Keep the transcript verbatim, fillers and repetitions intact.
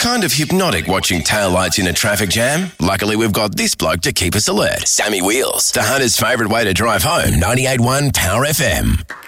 kind of hypnotic watching taillights in a traffic jam. Luckily, we've got this bloke to keep us alert. Sammy Wheels, the hunter's favourite way to drive home. ninety-eight point one Power F M.